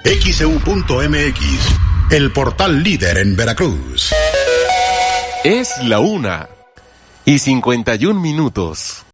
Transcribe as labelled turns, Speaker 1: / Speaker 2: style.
Speaker 1: XEU.mX, el portal líder en Veracruz.
Speaker 2: Es la 1:51.